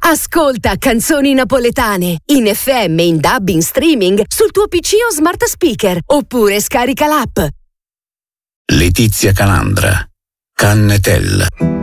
Ascolta canzoni napoletane in FM, in DAB, in streaming sul tuo PC o smart speaker oppure scarica l'app. Letizia Calandra, Cannetella.